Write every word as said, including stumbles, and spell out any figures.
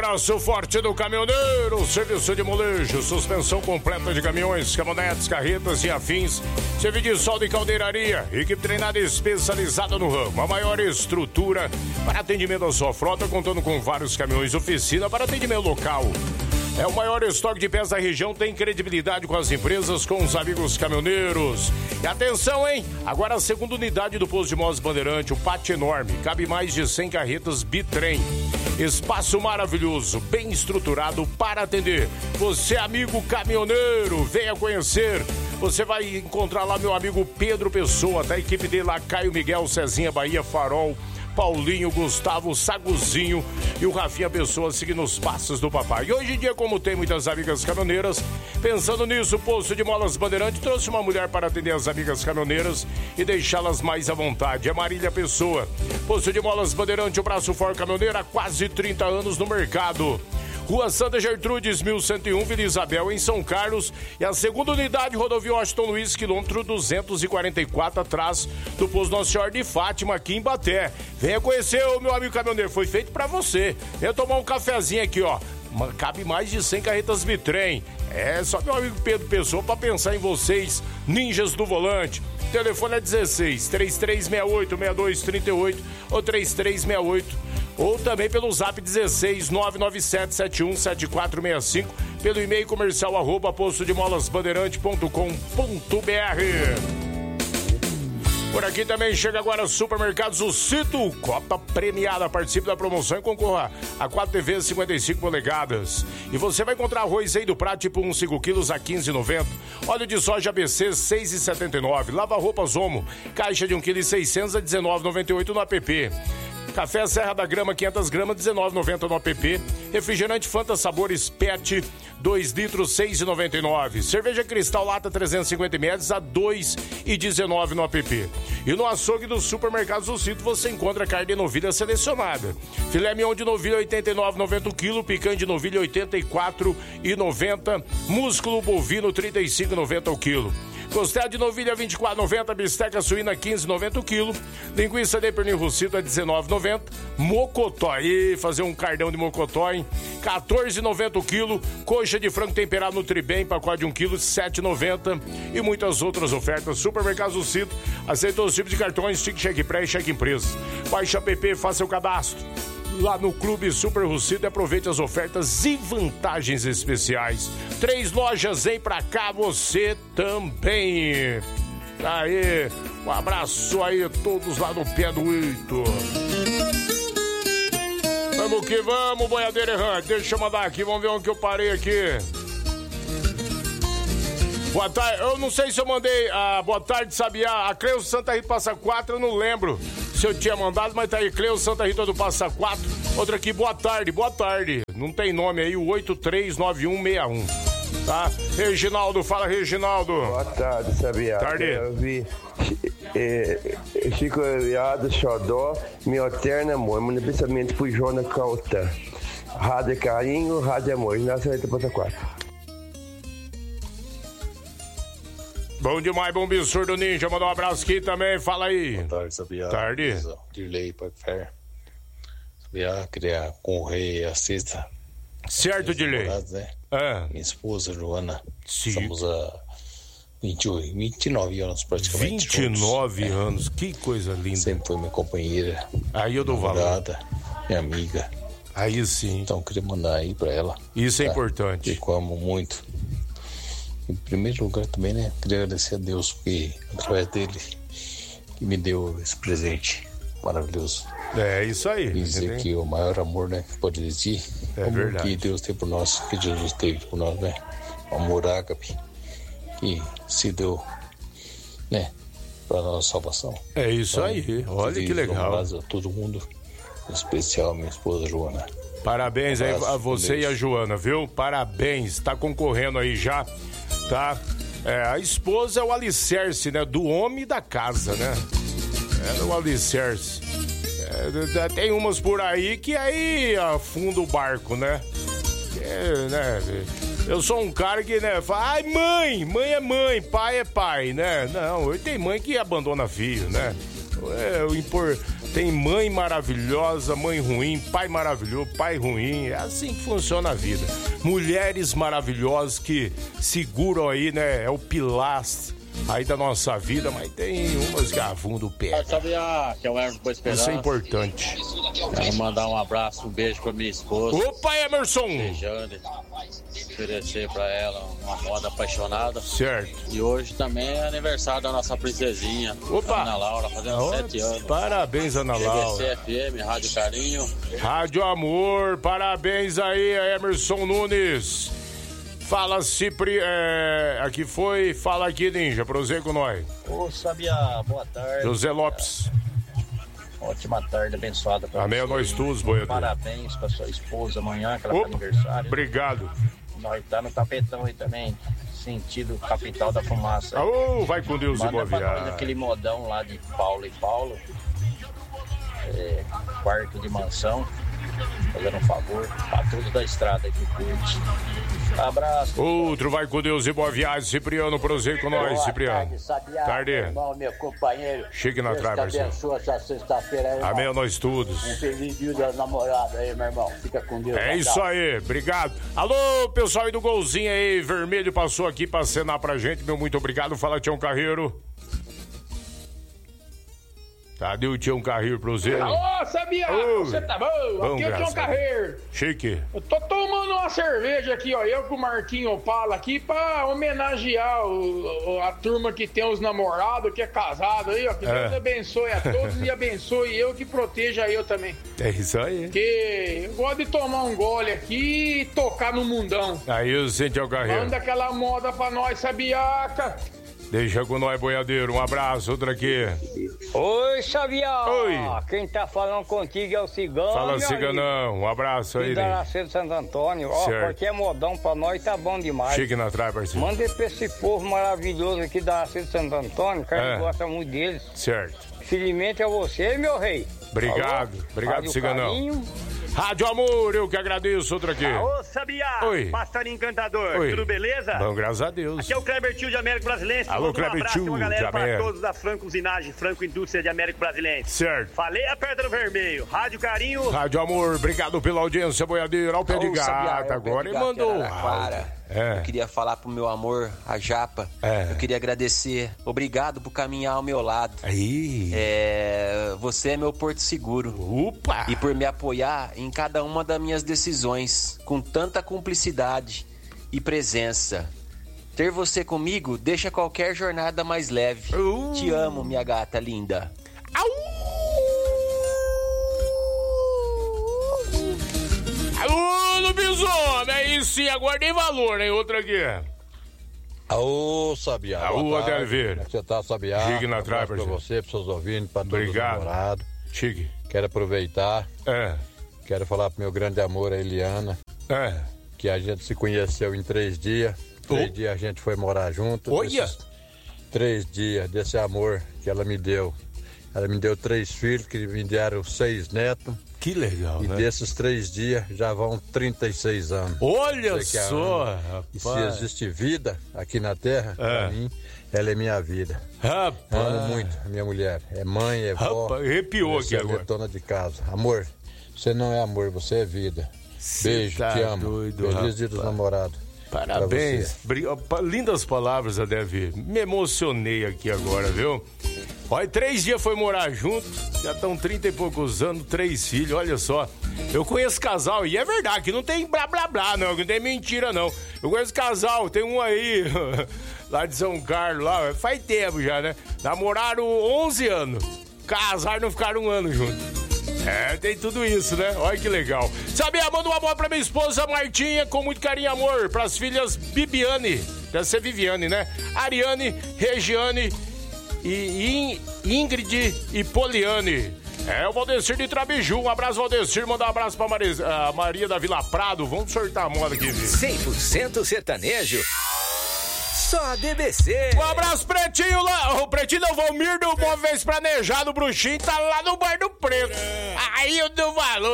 Abraço forte do caminhoneiro, serviço de molejo, suspensão completa de caminhões, caminhonetes, carretas e afins, serviço de solda e caldeiraria, equipe treinada e especializada no ramo, a maior estrutura para atendimento à sua frota, contando com vários caminhões, oficina para atendimento local. É o maior estoque de peças da região, tem credibilidade com as empresas, com os amigos caminhoneiros. E atenção, hein? Agora a segunda unidade do Posto de Molas Bandeirante, o pátio enorme, cabe mais de cem carretas bitrem. Espaço maravilhoso, bem estruturado para atender. Você, amigo caminhoneiro, venha conhecer. Você vai encontrar lá meu amigo Pedro Pessoa, da equipe dele lá, Caio Miguel, Cezinha, Bahia, Farol, Paulinho, Gustavo, Saguzinho e o Rafinha Pessoa seguindo os passos do papai. E hoje em dia, como tem muitas amigas caminhoneiras, pensando nisso, o Posto de Molas Bandeirante trouxe uma mulher para atender as amigas caminhoneiras e deixá-las mais à vontade. É Marília Pessoa. Posto de Molas Bandeirante, o braço forte caminhoneiro, há quase trinta anos no mercado. Rua Santa Gertrudes, mil cento e um, Vila Isabel, em São Carlos. E a segunda unidade, rodovia Washington Luiz, quilômetro duzentos e quarenta e quatro, atrás do posto Nossa Senhora de Fátima, aqui em Ibaté. Venha conhecer o meu amigo caminhoneiro, foi feito pra você. Venha tomar um cafezinho aqui, ó. Cabe mais de cem carretas bitrem. É só meu amigo Pedro Pessoa pra pensar em vocês, ninjas do volante. O telefone é dezesseis, trinta e três sessenta e oito, sessenta e dois trinta e oito ou trinta e três sessenta e oito. Ou também pelo zap dezesseis, nove nove sete, sete um sete quatro seis cinco, pelo e-mail comercial arroba posto de molas bandeirante ponto com ponto b r. Por aqui também chega agora Supermercados O Cito, Copa premiada, participe da promoção e concorra a quatro T Vs cinquenta e cinco polegadas. E você vai encontrar arroz aí do prato tipo um cinco quilos a quinze reais e noventa centavos. Óleo de soja A B C seis reais e setenta e nove centavos. Lava roupas Omo, caixa de um quilo e seiscentos a dezenove reais e noventa e oito centavos no app. Café Serra da Grama, quinhentas gramas, dezenove reais e noventa centavos no app. Refrigerante Fanta Sabores Pet, dois litros, seis reais e noventa e nove centavos. Cerveja Cristal Lata trezentos e cinquenta mililitros a dois reais e dezenove centavos no app. E no açougue do Supermercados do Cito você encontra carne de novilha selecionada. Filé mignon de novilha oitenta e nove reais e noventa centavos o quilo, picante de novilha oitenta e quatro reais e noventa centavos, músculo bovino trinta e cinco reais e noventa centavos o quilo. Costela de novilha vinte e quatro reais e noventa centavos, bisteca suína quinze reais e noventa centavos o quilo, linguiça de pernil russito a dezenove reais e noventa centavos, mocotó, e fazer um cardão de mocotó, hein? quatorze reais e noventa centavos o quilo, coxa de frango temperado no Tribem, pacote de um quilo, sete reais e noventa centavos e muitas outras ofertas. Supermercados do Cito, aceita os tipos de cartões, cheque, cheque pré e cheque empresa. Baixe o app, faça seu cadastro lá no Clube Super Russito e aproveite as ofertas e vantagens especiais. Três lojas, vem pra cá, você também. Aí, um abraço aí a todos lá no pé do oito. Vamos que vamos, boiadeiro errante. Deixa eu mandar aqui, vamos ver onde que eu parei aqui. Boa tarde, eu não sei se eu mandei a boa tarde, Sabiá. A Cleusa Santa Rita Passa Quatro, eu não lembro se eu tinha mandado, mas tá aí, Cleusa Santa Rita do Passa Quatro. Outra aqui, boa tarde, boa tarde. Não tem nome aí, o oito três nove um seis um. Tá? Reginaldo, fala, Reginaldo. Boa tarde, Sabiá. Tarde. Eu vi é, Chico Viado, Xodó, meu eterno amor, manda pensamento pro Jona Cauta. Rádio Carinho, Rádio Amor, na Santa Passa Quatro. Bom demais, bom absurdo, Ninja. Mandar um abraço aqui também, fala aí. Boa tarde, Sabiá. Tarde. Dirley, Pai Fer. Sabiá, queria concorrer a sexta. Certo, Dirley. Né? É. Minha esposa, Joana. Sim. Somos há vinte e oito, vinte e nove anos praticamente. vinte e nove todos. Anos, que coisa linda. Sempre foi minha companheira. Aí eu dou valor. Minha amiga. Aí sim. Então, queria mandar aí pra ela. Isso é tá? importante. Eu amo muito. Em primeiro lugar também, né, queria agradecer a Deus, porque através dele que me deu esse presente maravilhoso. É isso aí. E dizer que o maior amor, né, que pode existir, é como verdade. Que Deus tem por nós, que Jesus teve por nós, né, o amor ágape que se deu, né, para nossa salvação. É isso então, aí, olha que legal. Um a todo mundo, em especial minha esposa Joana. Parabéns um aí a você e a Joana, viu? Parabéns, tá concorrendo aí já. Tá? É, a esposa é o alicerce, né? Do homem e da casa, né? É o alicerce. É, tem umas por aí que aí afunda o barco, né? É, né? Eu sou um cara que, né? Fala, ai, mãe! Mãe é mãe, pai é pai, né? Não, tem mãe que abandona filho, né? É, o impor... Tem mãe maravilhosa, mãe ruim, pai maravilhoso, pai ruim. É assim que funciona a vida. Mulheres maravilhosas que seguram aí, né? É o pilar aí da nossa vida, mas tem umas que afundam o pé. Sabia que é o Emerson Boa Esperança. Isso é importante. Quero mandar um abraço, um beijo pra minha esposa. Opa, Emerson! Jane, oferecer pra ela uma moda apaixonada. Certo. E hoje também é aniversário da nossa princesinha. Opa! Ana Laura, fazendo oh, sete anos. Parabéns, Ana Laura. T V C F M, Rádio Carinho. Rádio Amor, parabéns aí, Emerson Nunes. Fala, Cipri, é, aqui foi, fala aqui, Ninja, prossegue com nós. Ô, Sabia, boa tarde. José Lopes. Ótima tarde, abençoada pra Amém, você. a nós todos, boiador. Parabéns pra sua esposa amanhã, que ela Opa, tá aniversário. Obrigado. Nós tá no tapetão aí também, sentido capital da fumaça. Ô, oh, vai com Deus. Manda e boa pra viagem. nós aquele modão lá de Paulo e Paulo. É, quarto de mansão. Fazendo um favor pra todos da estrada que curte. Abraço. Outro vai com Deus e boa viagem. Cipriano, prossegue com nós, Boa Cipriano. tarde, Sabia, Tarde. meu irmão, meu companheiro. Chegue na Deus trave, te Marcelo. abençoe essa sexta-feira aí, irmão. Amém a nós todos. Um feliz dia das namoradas aí, meu irmão. Fica com Deus. É isso aí, obrigado. Alô, pessoal aí do golzinho aí, vermelho passou aqui pra acenar pra gente, meu muito obrigado. Fala, Tião Carreiro. Cadê o Tião Carreiro pra você? Alô, Sabia? Ô, Você tá bom? bom, Aqui é o Tião Carreiro. Chique. Eu tô tomando uma cerveja aqui, ó. Eu com o Marquinho Opala aqui pra homenagear o, o- a turma que tem os namorados, que é casado aí, ó. Que É. Deus abençoe a todos e abençoe eu, que proteja eu também. É isso aí. Porque eu gosto de tomar um gole aqui e tocar no mundão. Aí o Tião Carreiro. Manda aquela moda pra nós, Sabiaca. Deixa com nós, boiadeiro. Um abraço, outro aqui. Oi, Xavier! Oi. Quem tá falando contigo é o Cigano. Fala, meu Ciganão. Um abraço aí. amigo. Da Nascida de Santo Antônio. Ó, Certo. qualquer modão pra nós tá bom demais. Chique na trave, parceiro. Manda pra esse povo maravilhoso aqui da Nascida de Santo Antônio, que a É. gente gosta muito deles. Certo. Felizmente é você, meu rei. Obrigado. Falou? Obrigado, Rádio Ciganão. Carinho. Rádio Amor, eu que agradeço, outro aqui. Ô, Sabia! Oi. Passarinho encantador, Oi. tudo beleza? Bom, graças a Deus. Aqui é o Kleber Tio de Américo Brasilense. Alô, Manda um Kleber abraço e Tio uma de galera para Américo. todos da Franco Usinagem, Franco Indústria de Américo Brasilense. Certo. Falei, aperta no vermelho. Rádio Carinho. Rádio Amor, obrigado pela audiência, boiadeiro. Ao pé de Ô, Sabia, gata é o pé agora. de E gato, mandou. era Araraquara. É. Eu queria falar pro meu amor, a Japa. É. Eu queria agradecer. Obrigado por caminhar ao meu lado. Aí. É, você é meu porto seguro. Opa! E por me apoiar em cada uma das minhas decisões, com tanta cumplicidade e presença. Ter você comigo deixa qualquer jornada mais leve. Uh. Te amo, minha gata linda. Alô, lobisomem, aí sim, agora tem valor, hein? Outra aqui. Aô, Sabiá. Aô, boa tarde. Adelveira. Como é que você tá, Sabiá? Chique na Um abraço trave, pra parceiro. você, pros seus ouvintes, pra todos Obrigado. os namorados. Chique. Quero aproveitar, É, quero falar pro meu grande amor, a Eliana, é. que a gente se conheceu em três dias. Três Oh. dias a gente foi morar junto. Olha! Desses Três dias desse amor que ela me deu. Ela me deu três filhos, que me deram seis netos. Que legal, E né? desses três dias já vão trinta e seis anos. Olha Você que é só, ano. E se rapaz. existe vida aqui na Terra, É. pra mim, ela é minha vida. Rapaz. Amo muito a minha mulher. É mãe, é vó. Rapaz, arrepiou aqui Você é agora. dona de casa. Amor, você não é amor, você é vida. Cê Beijo, tá te amo. doido, Feliz dia dos rapaz. namorados. Parabéns. Pra Bri- pa- Lindas palavras, Adevi. Me emocionei aqui agora, viu? Olha, três dias foi morar junto, já estão trinta e poucos anos, três filhos, olha só. Eu conheço casal, e é verdade, que não tem blá blá blá, não, que não tem mentira, não. Eu conheço casal, tem um aí, lá de São Carlos, lá, faz tempo já, né? Namoraram onze anos, casaram, não ficaram um ano juntos. É, tem tudo isso, né? Olha que legal. Sabia, manda uma bola pra minha esposa Martinha, com muito carinho e amor, pras filhas Bibiane, deve ser Viviane, né? Ariane, Regiane e In- Ingrid e Poliane. É o Valdecir de Trabiju. Um abraço, Valdecir. Manda um abraço pra Maris- a Maria da Vila Prado. Vamos sortar a moda aqui, viu? cem por cento sertanejo. Só D B C. Um abraço, Pretinho lá. O Pretinho não, Valmir do Uma Vez Planejado, Bruxinho, tá lá no Bar do Preto. Aí eu dou valor.